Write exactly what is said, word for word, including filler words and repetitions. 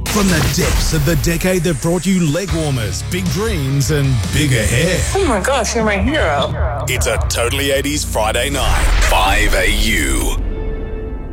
From the depths of the decade that brought you leg warmers, big dreams, and bigger hair. Oh my gosh, you're my hero. It's a Totally eighties Friday night. five A U.